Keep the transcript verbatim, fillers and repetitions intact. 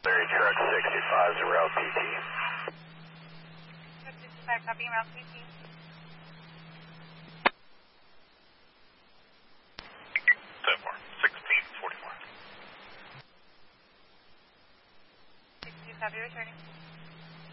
Larry Truck sixty-five is route P T. sixty-five, copy, route P T. ten four, sixteen forty-four. sixty, copy, returning.